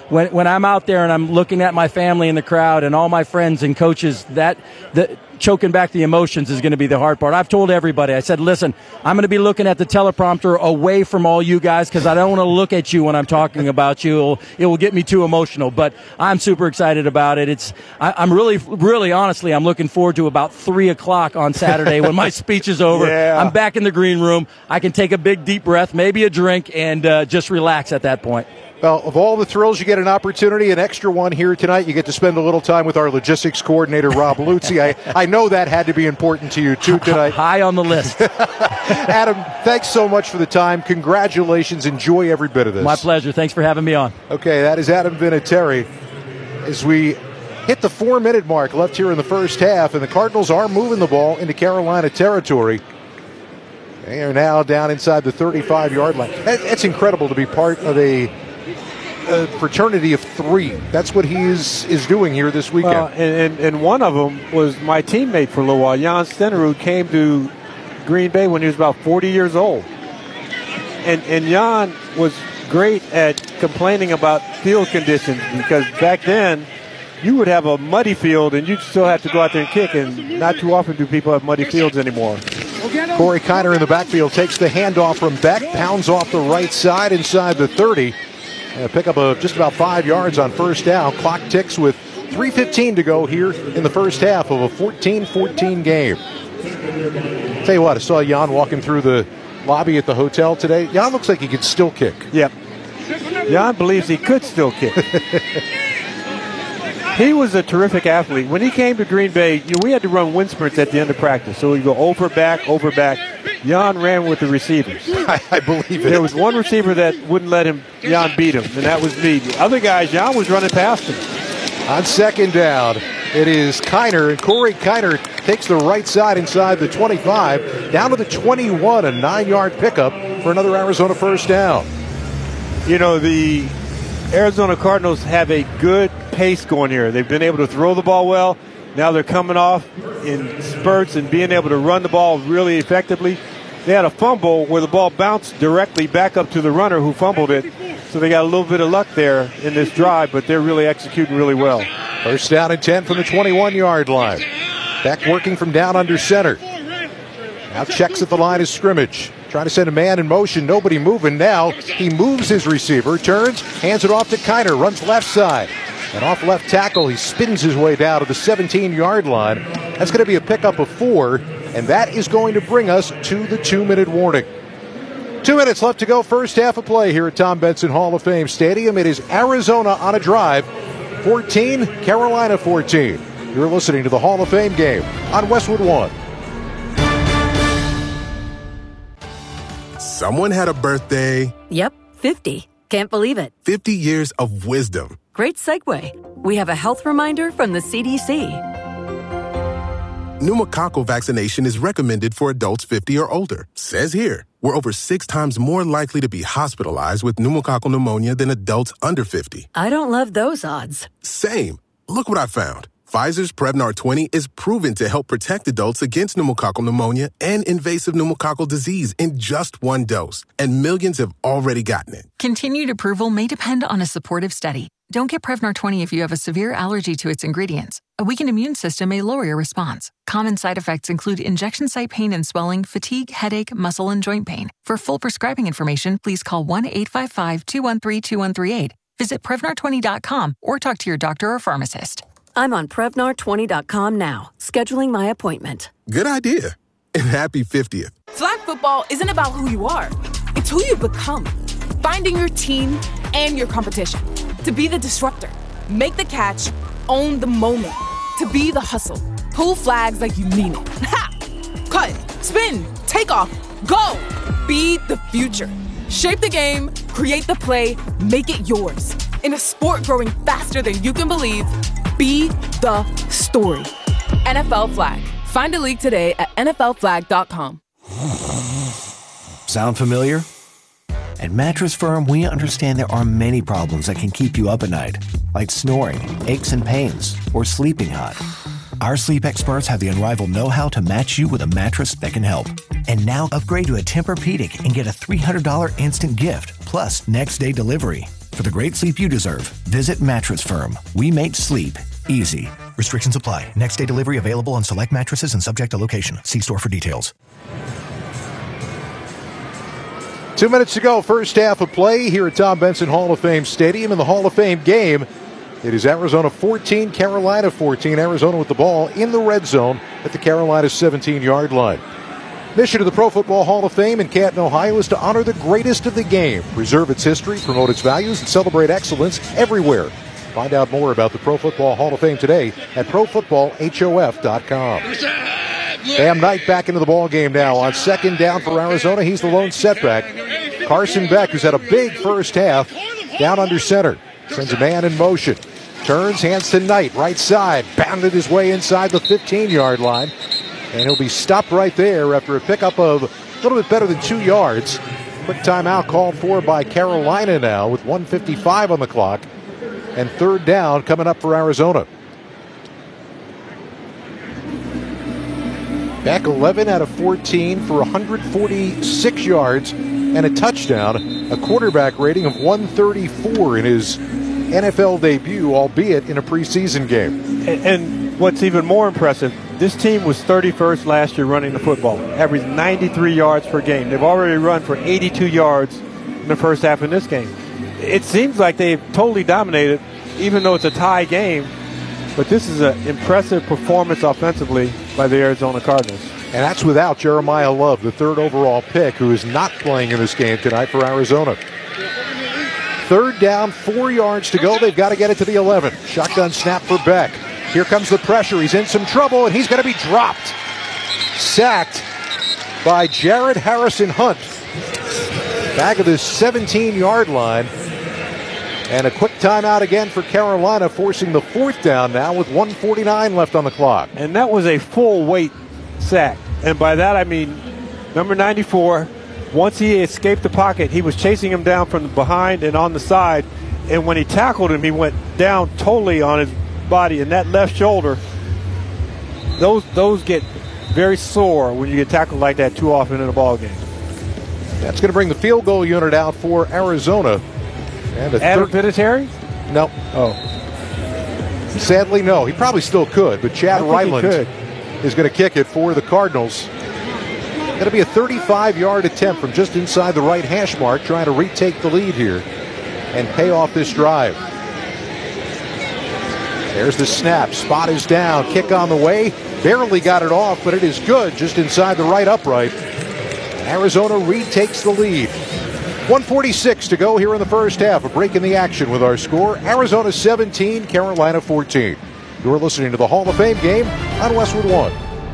when when I'm out there and I'm looking at my family in the crowd and all my friends and coaches, that the choking back the emotions is going to be the hard part. I've told everybody, I said, listen, I'm going to be looking at the teleprompter away from all you guys because I don't want to look at you when I'm talking about you. It will, it will get me too emotional, but I'm super excited about it. It's I, I'm really, really, honestly, I'm looking forward to about three o'clock on Saturday when my speech is over. Yeah. I'm back in the green room. I can take a big, deep breath, maybe a drink, and uh, just relax at that point. Well, of all the thrills, you get an opportunity, an extra one here tonight. You get to spend a little time with our logistics coordinator, Rob Luzzi. I, I know that had to be important to you, too, tonight. High on the list. Adam, thanks so much for the time. Congratulations. Enjoy every bit of this. My pleasure. Thanks for having me on. Okay, that is Adam Vinatieri. As we hit the four-minute mark left here in the first half, and the Cardinals are moving the ball into Carolina territory. They are now down inside the thirty-five-yard line. It's incredible to be part of a a fraternity of three. That's what he is, is doing here this weekend. Well, and, and, and one of them was my teammate for a little while, Jan Stenerud, came to Green Bay when he was about forty years old. And, and Jan was great at complaining about field conditions because back then you would have a muddy field and you'd still have to go out there and kick, and not too often do people have muddy fields anymore. Corey Kiner in the backfield takes the handoff from Beck, pounds off the right side inside the thirty. And a pickup of just about five yards on first down. Clock ticks with three fifteen to go here in the first half of a fourteen fourteen game. Tell you what, I saw Jan walking through the lobby at the hotel today. Jan looks like he could still kick. Yep. Jan believes he could still kick. He was a terrific athlete. When he came to Green Bay, you know, we had to run wind sprints at the end of practice. So we go over, back, over, back. Jan ran with the receivers. I, I believe it. There was one receiver that wouldn't let him, Jan beat him, and that was me. The other guys, Jan was running past him. On second down, it is Kiner, and Corey Kiner takes the right side inside the twenty-five, down to the twenty-one, a nine-yard pickup for another Arizona first down. You know, the Arizona Cardinals have a good pace going here. They've been able to throw the ball well. Now they're coming off in spurts and being able to run the ball really effectively. They had a fumble where the ball bounced directly back up to the runner who fumbled it. So they got a little bit of luck there in this drive, but they're really executing really well. First down and ten from the twenty-one-yard line. Beck working from down under center. Now checks at the line of scrimmage. Trying to send a man in motion. Nobody moving now. He moves his receiver, turns, hands it off to Kiner, runs left side. And off left tackle, he spins his way down to the seventeen-yard line. That's going to be a pickup of four, and that is going to bring us to the two-minute warning. Two minutes left to go, first half of play here at Tom Benson Hall of Fame Stadium. It is Arizona on a drive, fourteen, Carolina fourteen. You're listening to the Hall of Fame game on Westwood One. Someone had a birthday. Yep, fifty. Can't believe it. fifty years of wisdom. Great segue. We have a health reminder from the C D C. Pneumococcal vaccination is recommended for adults fifty or older. Says here, we're over six times more likely to be hospitalized with pneumococcal pneumonia than adults under fifty. I don't love those odds. Same. Look what I found. Pfizer's Prevnar twenty is proven to help protect adults against pneumococcal pneumonia and invasive pneumococcal disease in just one dose, and millions have already gotten it. Continued approval may depend on a supportive study. Don't get Prevnar twenty if you have a severe allergy to its ingredients. A weakened immune system may lower your response. Common side effects include injection site pain and swelling, fatigue, headache, muscle, and joint pain. For full prescribing information, please call one eight five five, two one three, two one three eight. Visit Prevnar twenty dot com or talk to your doctor or pharmacist. I'm on Prevnar twenty dot com now, scheduling my appointment. Good idea. And happy fiftieth. Flag football isn't about who you are. It's who you become. Finding your team and your competition. To be the disruptor. Make the catch. Own the moment. To be the hustle. Pull flags like you mean it. Ha! Cut. Spin. Take off. Go. Be the future. Shape the game. Create the play. Make it yours. In a sport growing faster than you can believe, be the story. N F L Flag. Find a league today at N F L flag dot com. Sound familiar? At Mattress Firm, we understand there are many problems that can keep you up at night, like snoring, aches and pains, or sleeping hot. Our sleep experts have the unrivaled know-how to match you with a mattress that can help. And now upgrade to a Tempur-Pedic and get a three hundred dollars instant gift, plus next-day delivery. For the great sleep you deserve, visit Mattress Firm. We make sleep easy. Restrictions apply. Next day delivery available on select mattresses and subject to location. See store for details. Two minutes to go, first half of play here at Tom Benson Hall of Fame Stadium in the Hall of Fame game. It is Arizona fourteen, Carolina fourteen. Arizona with the ball in the red zone at the Carolina seventeen-yard line. Mission of the Pro Football Hall of Fame in Canton, Ohio is to honor the greatest of the game, preserve its history, promote its values, and celebrate excellence everywhere. Find out more about the Pro Football Hall of Fame today at pro football hof dot com. Bam Knight back into the ball game now on second down for Arizona. He's the lone setback. Carson Beck, who's had a big first half, down under center. Sends a man in motion. Turns, hands to Knight, right side. Bounded his way inside the fifteen-yard line. And he'll be stopped right there after a pickup of a little bit better than two yards. Quick timeout called for by Carolina now with one fifty-five on the clock. And third down coming up for Arizona. Beck eleven out of fourteen for one hundred forty-six yards and a touchdown. A quarterback rating of one thirty-four in his N F L debut, albeit in a preseason game. And, and what's even more impressive, this team was thirty-first last year running the football, averaged ninety-three yards per game. They've already run for eighty-two yards in the first half in this game. It seems like they've totally dominated, even though it's a tie game. But this is an impressive performance offensively by the Arizona Cardinals. And that's without Jeremiah Love, the third overall pick, who is not playing in this game tonight for Arizona. Third down, four yards to go. They've got to get it to the eleven. Shotgun snap for Beck. Here comes the pressure. He's in some trouble, and he's going to be dropped. Sacked by Jared Harrison Hunt. Back of the seventeen-yard line. And a quick timeout again for Carolina, forcing the fourth down now with one forty-nine left on the clock. And that was a full weight sack. And by that I mean number ninety-four, once he escaped the pocket, he was chasing him down from behind and on the side. And when he tackled him, he went down totally on his body. And that left shoulder, those those get very sore when you get tackled like that too often in a ball game. That's going to bring the field goal unit out for Arizona. And Adam thir- Vinatieri? No. Oh. Sadly, no. He probably still could, but Chad Ryland is going to kick it for the Cardinals. Going to be a thirty-five-yard attempt from just inside the right hash mark, trying to retake the lead here and pay off this drive. There's the snap. Spot is down. Kick on the way. Barely got it off, but it is good just inside the right upright. Arizona retakes the lead. one forty-six to go here in the first half. A break in the action with our score. Arizona seventeen, Carolina fourteen. You're listening to the Hall of Fame game on Westwood One.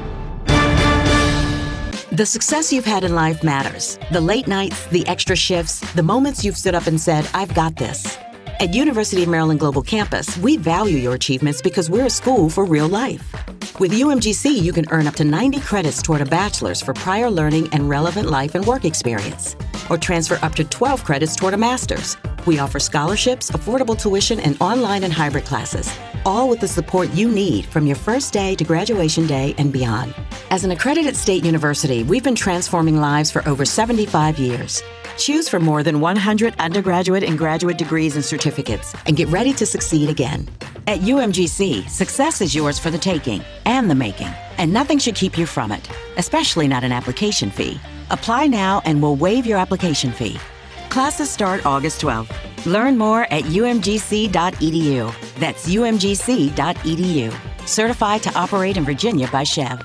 The success you've had in life matters. The late nights, the extra shifts, the moments you've stood up and said, I've got this. At University of Maryland Global Campus, we value your achievements because we're a school for real life. With U M G C, you can earn up to ninety credits toward a bachelor's for prior learning and relevant life and work experience, or transfer up to twelve credits toward a master's. We offer scholarships, affordable tuition, and online and hybrid classes, all with the support you need from your first day to graduation day and beyond. As an accredited state university, we've been transforming lives for over seventy-five years. Choose from more than one hundred undergraduate and graduate degrees and certificates, and get ready to succeed again. At U M G C, success is yours for the taking and the making, and nothing should keep you from it, especially not an application fee. Apply now and we'll waive your application fee. Classes start August twelfth. Learn more at u m g c dot e d u. That's u m g c dot e d u. Certified to operate in Virginia by Chev.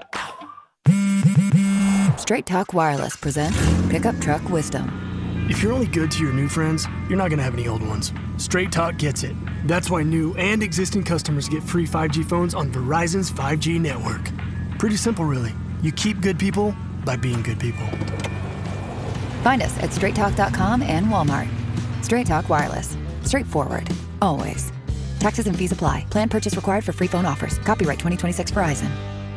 Straight Talk Wireless presents Pickup Truck Wisdom. If you're only good to your new friends, you're not going to have any old ones. Straight Talk gets it. That's why new and existing customers get free five G phones on Verizon's five G network. Pretty simple, really. You keep good people by being good people. Find us at straight talk dot com and Walmart. Straight Talk Wireless. Straightforward. Always. Taxes and fees apply. Plan purchase required for free phone offers. Copyright twenty twenty-six Verizon.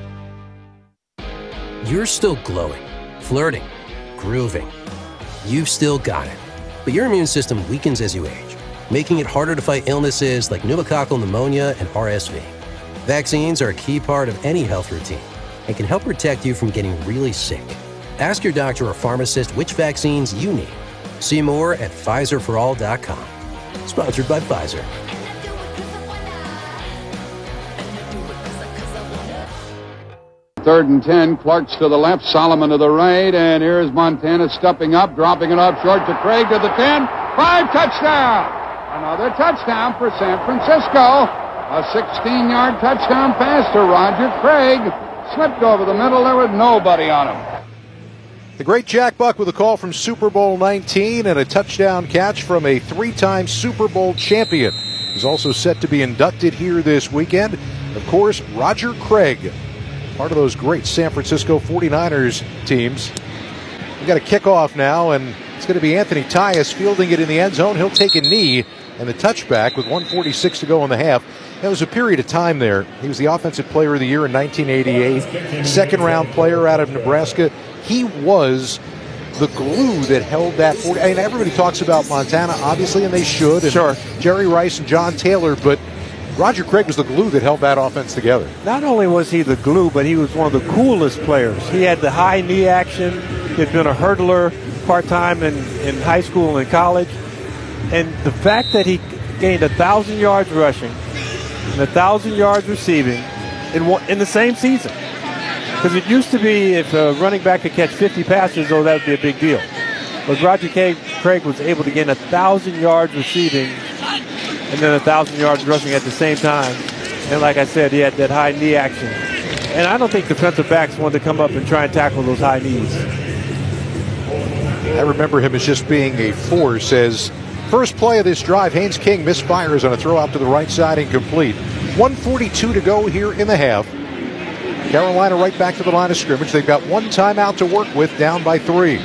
You're still glowing, flirting, grooving. You've still got it. But your immune system weakens as you age, making it harder to fight illnesses like pneumococcal pneumonia and R S V. Vaccines are a key part of any health routine and can help protect you from getting really sick. Ask your doctor or pharmacist which vaccines you need. See more at Pfizer for all dot com. Sponsored by Pfizer. Third and ten, Clark's to the left, Solomon to the right, and here's Montana stepping up, dropping it off short to Craig to the ten, five, touchdown! Another touchdown for San Francisco. A sixteen-yard touchdown pass to Roger Craig. Slipped over the middle, there was nobody on him. The great Jack Buck with a call from Super Bowl nineteen and a touchdown catch from a three-time Super Bowl champion. He's also set to be inducted here this weekend. Of course, Roger Craig, part of those great San Francisco forty-niners teams. We've got a kickoff now, and it's going to be Anthony Tyus fielding it in the end zone. He'll take a knee, and the touchback with one forty-six to go in the half. That was a period of time there. He was the Offensive Player of the Year in nineteen eighty-eight, second-round player out of Nebraska. He was the glue that held that forty. I mean, everybody talks about Montana, obviously, and they should. And sure. Jerry Rice and John Taylor, but Roger Craig was the glue that held that offense together. Not only was he the glue, but he was one of the coolest players. He had the high knee action. He had been a hurdler part-time in, in high school and college. And the fact that he gained one thousand yards rushing and one thousand yards receiving in, one, in the same season. Because it used to be if a running back could catch fifty passes, oh, that would be a big deal. But Roger Craig was able to gain one thousand yards receiving and then one thousand yards rushing at the same time. And like I said, he had that high knee action. And I don't think defensive backs wanted to come up and try and tackle those high knees. I remember him as just being a force. As first play of this drive, Haynes King misfires on a throw out to the right side, incomplete. one forty-two to go here in the half. Carolina right back to the line of scrimmage. They've got one timeout to work with, down by three.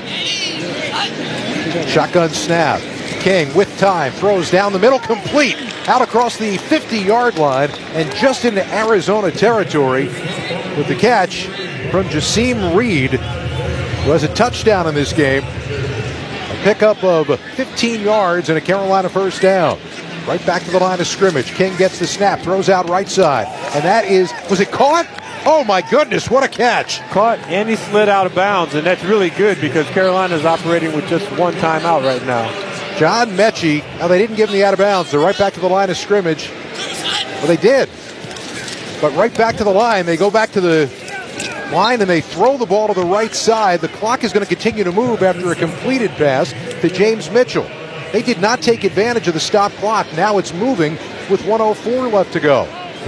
Shotgun snap. King with time, throws down the middle, complete, out across the fifty-yard line and just into Arizona territory with the catch from Jasim Reed, who has a touchdown in this game. A pickup of fifteen yards and a Carolina first down. Right back to the line of scrimmage. King gets the snap, throws out right side, and that is, was it caught? Oh my goodness, what a catch. Caught, and he slid out of bounds, and that's really good because Carolina's operating with just one timeout right now. John Mechie, now they didn't give him the out of bounds. They're right back to the line of scrimmage. Well, they did. But right back to the line. They go back to the line and they throw the ball to the right side. The clock is going to continue to move after a completed pass to James Mitchell. They did not take advantage of the stop clock. Now it's moving with one oh four left to go.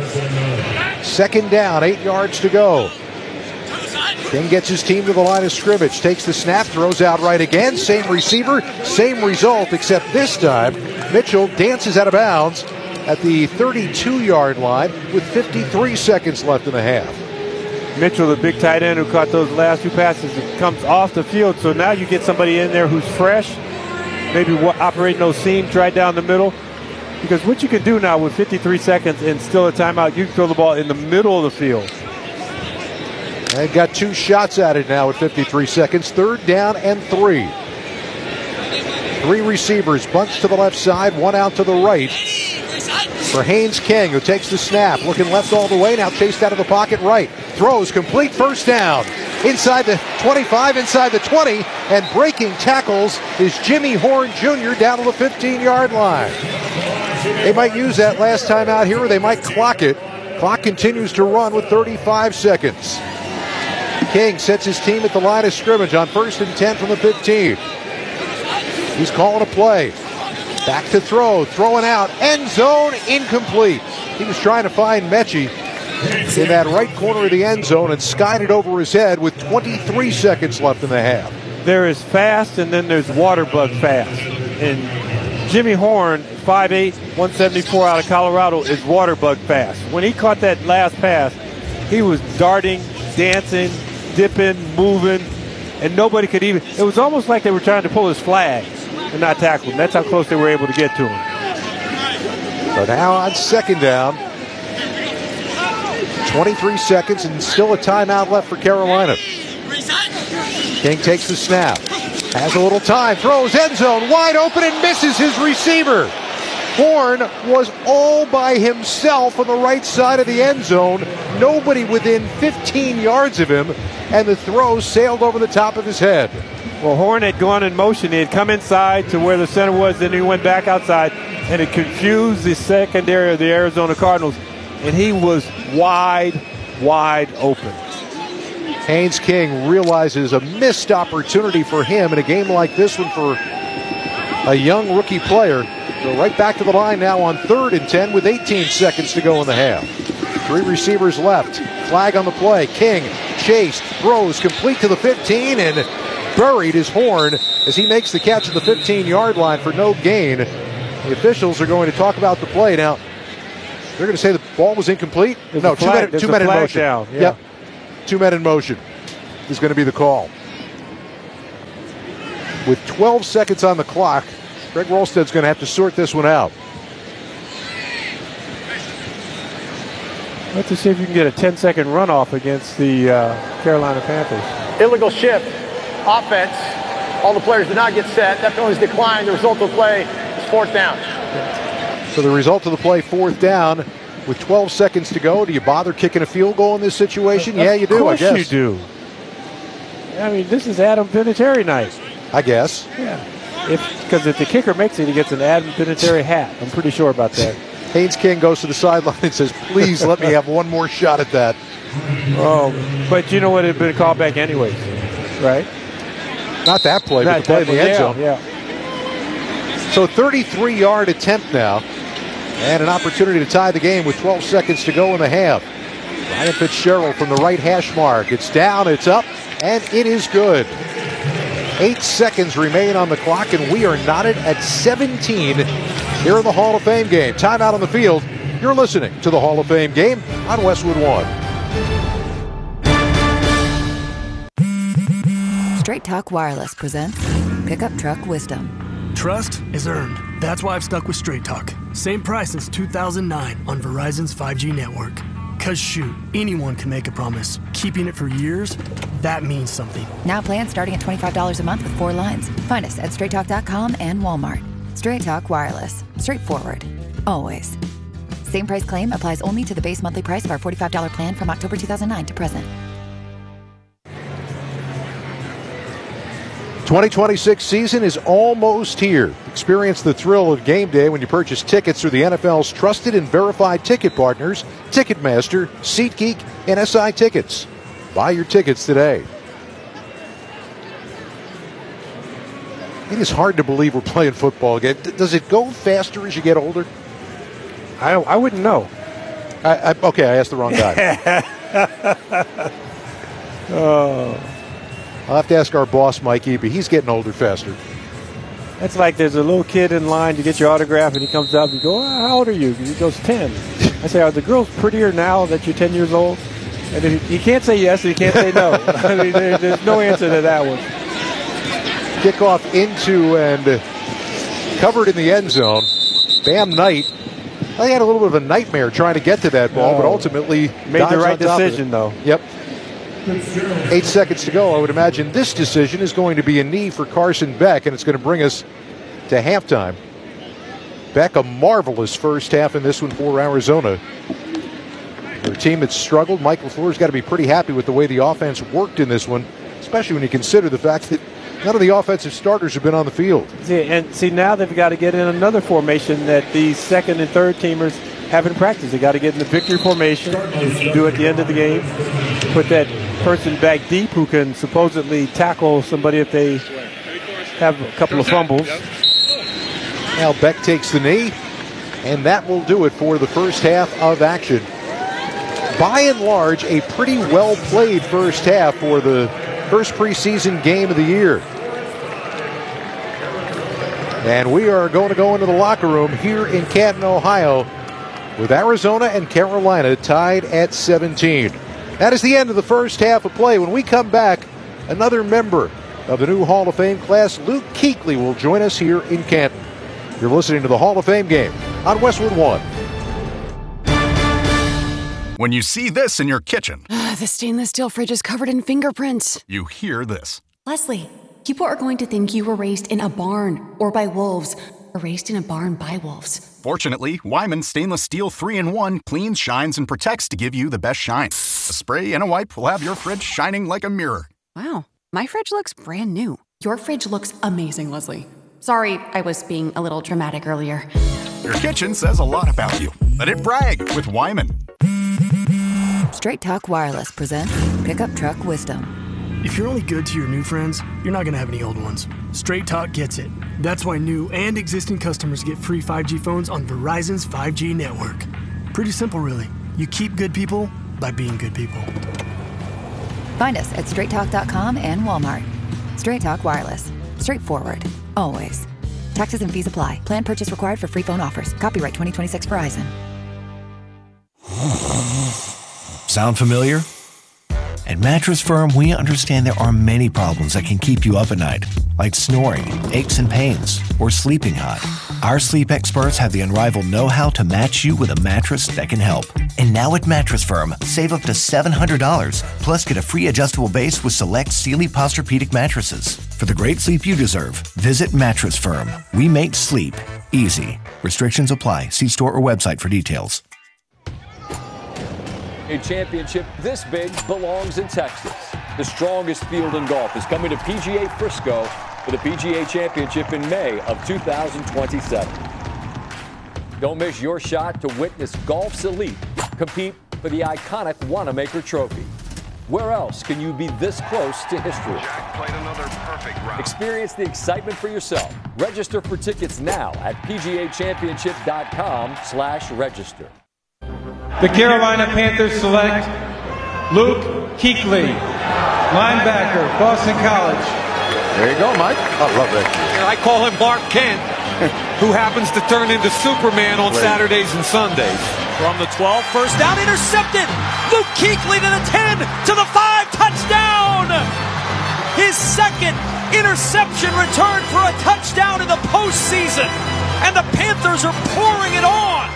Second down, eight yards to go. King gets his team to the line of scrimmage, takes the snap, throws out right again. Same receiver, same result, except this time Mitchell dances out of bounds at the thirty-two-yard line with fifty-three seconds left in the half. Mitchell, the big tight end who caught those last two passes, comes off the field. So now you get somebody in there who's fresh, maybe operating those seams right down the middle. Because what you can do now with fifty-three seconds and still a timeout, you can throw the ball in the middle of the field. They've got two shots at it now at fifty-three seconds. Third down and three. Three receivers, bunch to the left side, one out to the right. For Haynes King, who takes the snap, looking left all the way, now chased out of the pocket right. Throws, complete, first down. Inside the twenty-five, inside the twenty, and breaking tackles is Jimmy Horn Junior down to the fifteen-yard line. They might use that last time out here, or they might clock it. Clock continues to run with thirty-five seconds. King sets his team at the line of scrimmage on first and ten from the fifteen. He's calling a play. Back to throw, throwing out, end zone, incomplete. He was trying to find Mechie in that right corner of the end zone and skied it over his head with twenty-three seconds left in the half. There is fast, and then there's water bug fast. And Jimmy Horn, five eight, one seventy-four out of Colorado, is water bug fast. When he caught that last pass, he was darting, dancing, dipping, moving, and nobody could even, it was almost like they were trying to pull his flag and not tackle him. That's how close they were able to get to him. So now on second down, twenty-three seconds and still a timeout left for Carolina. King takes the snap, has a little time, throws end zone, wide open and misses his receiver. Horn was all by himself on the right side of the end zone, nobody within fifteen yards of him, and the throw sailed over the top of his head. Well, Horn had gone in motion. He had come inside to where the center was, then he went back outside. and it confused the secondary of the Arizona Cardinals, and he was wide, wide open. Haynes King realizes a missed opportunity for him in a game like this one for a young rookie player. So right back to the line now on third and ten with eighteen seconds to go in the half. Three receivers left. Flag on the play. King chased, throws complete to the fifteen, and buried his horn as he makes the catch at the fifteen-yard line for no gain. The officials are going to talk about the play. Now, they're going to say the ball was incomplete. There's no, two men, two men in motion. Down. Yeah. Yep. Two men in motion is going to be the call. With twelve seconds on the clock, Greg Rolstad's going to have to sort this one out. Let's see if you can get a ten-second runoff against the uh, Carolina Panthers. Illegal shift, offense. All the players did not get set. That penalty is declined. The result of the play is fourth down. So the result of the play, fourth down. With twelve seconds to go, do you bother kicking a field goal in this situation? Of yeah, you do, I guess. Of course you do. I mean, this is Adam Vinatieri night. I guess. Yeah. Because if, if the kicker makes it, he gets an Adam Vinatieri hat. I'm pretty sure about that. Haynes King goes to the sideline and says, please let me have one more shot at that. Oh, but you know what? It had been a callback anyways, right? Not that play, Not but the play in the end zone. Yeah, yeah. So thirty-three-yard attempt now. And an opportunity to tie the game with twelve seconds to go in the half. Ryan Fitzgerald from the right hash mark. It's down, it's up, and it is good. Eight seconds remain on the clock, and we are knotted at seventeen here in the Hall of Fame game. Timeout on the field. You're listening to the Hall of Fame game on Westwood One. Straight Talk Wireless presents Pickup Truck Wisdom. Trust is earned. That's why I've stuck with Straight Talk. Same price since two thousand nine on Verizon's five G network. Cause shoot, anyone can make a promise. Keeping it for years, that means something. Now plans starting at twenty-five dollars a month with four lines. Find us at straight talk dot com and Walmart. Straight Talk Wireless. Straightforward. Always. Same price claim applies only to the base monthly price of our forty-five dollars plan from October two thousand nine to present. twenty twenty-six season is almost here. Experience the thrill of game day when you purchase tickets through the N F L's trusted and verified ticket partners, Ticketmaster, SeatGeek, and S I Tickets. Buy your tickets today. It is hard to believe we're playing football again. Does it go faster as you get older? I I wouldn't know. I, I, okay, I asked the wrong guy. Oh. I'll have to ask our boss, Mike Eby. He's getting older faster. That's like there's a little kid in line to get your autograph, and he comes up and you go, oh, how old are you? He goes, ten. I say, are the girls prettier now that you're ten years old? And if he, he can't say yes, and he can't say no. I mean, there, there's no answer to that one. Kickoff into and covered in the end zone. Bam Knight. Well, he had a little bit of a nightmare trying to get to that ball, oh, but ultimately made the right decision, though. Yep. Eight seconds to go. I would imagine this decision is going to be a knee for Carson Beck, and it's going to bring us to halftime. Beck, a marvelous first half in this one for Arizona. Their team that's struggled. Mike LaFleur's got to be pretty happy with the way the offense worked in this one, especially when you consider the fact that none of the offensive starters have been on the field. See, and see, now they've got to get in another formation that these second and third teamers haven't practiced. They got to get in the victory formation, do at the end of the game, put that person back deep who can supposedly tackle somebody if they have a couple of fumbles. Now Beck takes the knee, and that will do it for the first half of action. By and large, a pretty well-played first half for the first preseason game of the year. And we are going to go into the locker room here in Canton, Ohio, with Arizona and Carolina tied at seventeen. That is the end of the first half of play. When we come back, another member of the new Hall of Fame class, Luke Kuechly, will join us here in Canton. You're listening to the Hall of Fame game on Westwood One. When you see this in your kitchen, Uh, the stainless steel fridge is covered in fingerprints. you hear this. Leslie, people are going to think you were raised in a barn or by wolves, or raised in a barn by wolves. Fortunately, Wyman Stainless Steel three in one cleans, shines, and protects to give you the best shine. A spray and a wipe will have your fridge shining like a mirror. Wow, my fridge looks brand new. Your fridge looks amazing, Leslie. Sorry, I was being a little dramatic earlier. Your kitchen says a lot about you. Let it brag with Wyman. Straight Talk Wireless presents Pickup Truck Wisdom. If you're only good to your new friends, you're not going to have any old ones. Straight Talk gets it. That's why new and existing customers get free five G phones on Verizon's five G network. Pretty simple, really. You keep good people by being good people. Find us at straight talk dot com and Walmart. Straight Talk Wireless. Straightforward. Always. Taxes and fees apply. Plan purchase required for free phone offers. Copyright twenty twenty-six Verizon. Sound familiar? At Mattress Firm, we understand there are many problems that can keep you up at night, like snoring, aches and pains, or sleeping hot. Our sleep experts have the unrivaled know-how to match you with a mattress that can help. And now at Mattress Firm, save up to seven hundred dollars, plus get a free adjustable base with select Sealy Posturepedic mattresses. For the great sleep you deserve, visit Mattress Firm. We make sleep easy. Restrictions apply. See store or website for details. A championship this big belongs in Texas. The strongest field in golf is coming to P G A Frisco for the P G A Championship in May of two thousand twenty-seven. Don't miss your shot to witness golf's elite compete for the iconic Wanamaker Trophy. Where else can you be this close to history? Jack played another perfect round. Experience the excitement for yourself. Register for tickets now at P G A championship dot com slash register. The Carolina Panthers select Luke Kuechly, linebacker, Boston College. There you go, Mike. I love that. I call him Mark Kent, who happens to turn into Superman on Saturdays and Sundays. From the twelve, first down, intercepted. Luke Kuechly to the ten, to the five, touchdown. His second interception returned for a touchdown in the postseason. And the Panthers are pouring it on.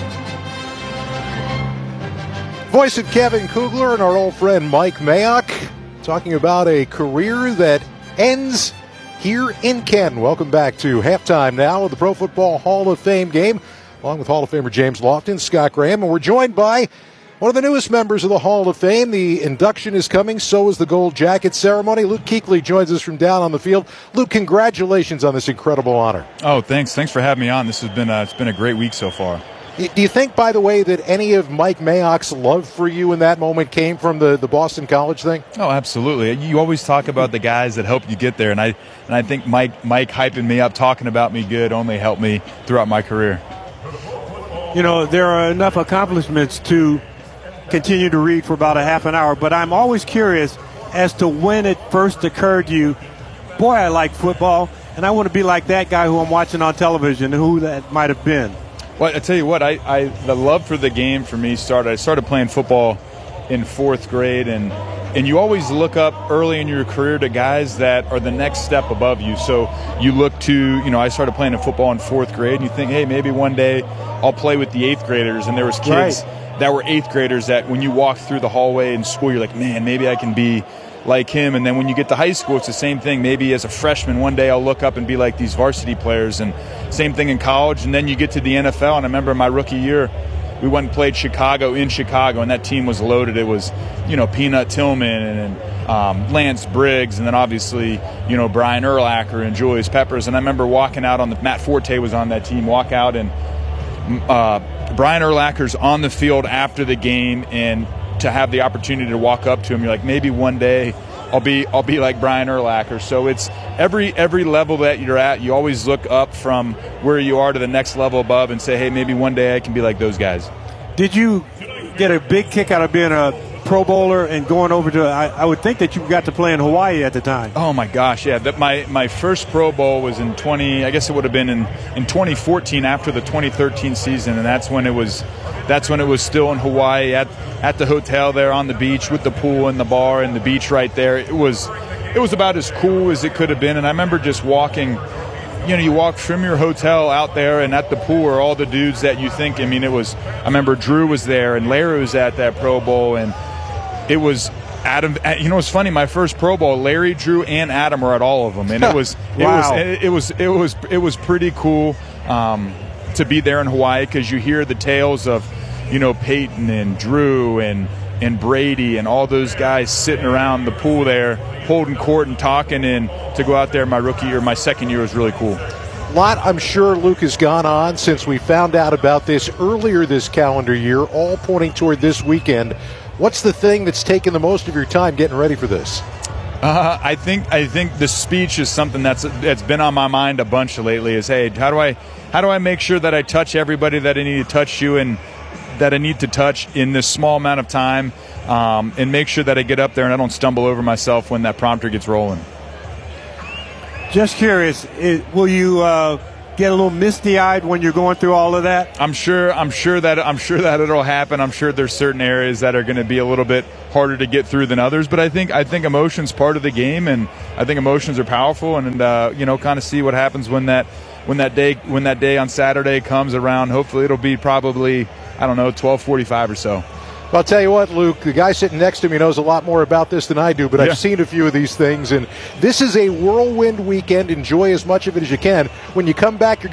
Voice of Kevin Kugler and our old friend Mike Mayock talking about a career that ends here in Canton. Welcome back to halftime now of the Pro Football Hall of Fame game, along with Hall of Famer James Lofton, Scott Graham, and we're joined by one of the newest members of the Hall of Fame. The induction is coming, so is the gold jacket ceremony. Luke Kuechly joins us from down on the field. Luke, congratulations on this incredible honor. Oh, thanks. Thanks for having me on. This has been a, it's been a great week so far. Do you think, by the way, that any of Mike Mayock's love for you in that moment came from the, the Boston College thing? Oh, absolutely. You always talk about the guys that help you get there, and I and I think Mike Mike hyping me up, talking about me good, only helped me throughout my career. You know, there are enough accomplishments to continue to read for about a half an hour, but I'm always curious as to when it first occurred to you, boy, I like football, and I want to be like that guy who I'm watching on television, who that might have been. Well, I tell you what, I, I the love for the game for me started. I started playing football in fourth grade, and and you always look up early in your career to guys that are the next step above you. So you look to, you know, I started playing football in fourth grade, and you think, hey, maybe one day I'll play with the eighth graders. And there was kids right. that were eighth graders that when you walk through the hallway in school, you're like, man, maybe I can be like him. And then when you get to high school, it's the same thing. Maybe as a freshman, one day I'll look up and be like these varsity players. And same thing in college. And then you get to the N F L. And I remember my rookie year, we went and played Chicago in Chicago, and that team was loaded. It was, you know, Peanut Tillman and um, Lance Briggs, and then obviously, you know, Brian Urlacher and Julius Peppers. And I remember walking out on the Matt Forte was on that team. Walk out, and uh, Brian Urlacher's on the field after the game, and to have the opportunity to walk up to him, you're like, maybe one day I'll be I'll be like Brian Urlacher. So it's every every level that you're at, you always look up from where you are to the next level above and say, hey, maybe one day I can be like those guys. Did you get a big kick out of being a Pro Bowler and going over to, I, I would think that you got to play in Hawaii at the time. Oh my gosh, yeah. That my, my first Pro Bowl was in twenty, I guess it would have been in, in twenty fourteen after the twenty thirteen season, and that's when it was that's when it was still in Hawaii at, at the hotel there on the beach with the pool and the bar and the beach right there. It was it was about as cool as it could have been, and I remember just walking, you know, you walk from your hotel out there, and at the pool are all the dudes that you think, I mean, it was, I remember Drew was there, and Larry was at that Pro Bowl, and it was Adam, you know, it's funny, my first Pro Bowl, Larry, Drew, and Adam were at all of them, and it was, it wow. was, it, it was, it was, it was pretty cool um, to be there in Hawaii, because you hear the tales of, you know, Peyton and Drew and and Brady and all those guys sitting around the pool there, holding court and talking, and to go out there my rookie year, my second year was really cool. lot, I'm sure, Luke, has gone on since we found out about this earlier this calendar year, all pointing toward this weekend. What's the thing that's taken the most of your time getting ready for this? Uh, I think I think the speech is something that's that's been on my mind a bunch lately. Is hey, how do I how do I make sure that I touch everybody that I need to touch you and that I need to touch in this small amount of time, um, and make sure that I get up there and I don't stumble over myself when that prompter gets rolling. Just curious, it, will you uh, get a little misty-eyed when you're going through all of that? I'm sure. I'm sure that I'm sure that it'll happen. I'm sure there's certain areas that are going to be a little bit harder to get through than others. But I think I think emotion's part of the game, and I think emotions are powerful. And uh, you know, kind of see what happens when that when that day when that day on Saturday comes around. Hopefully, it'll be probably I don't know twelve forty-five or so. Well, I'll tell you what, Luke, the guy sitting next to me knows a lot more about this than I do, but Yeah. I've seen a few of these things, and this is a whirlwind weekend. Enjoy as much of it as you can. When you come back, you're